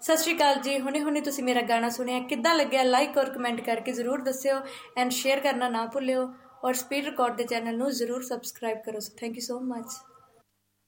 सत श्री अकाल जी। हुणे हुणे तुसी मेरा गाना सुनिया, किद्दां लग्या लाइक और कमेंट करके जरूर दस्सिओ एंड शेयर करना ना भुल्लिओ और स्पीड रिकॉर्ड के चैनल नूं जरूर सबसक्राइब करो। Thank you so much.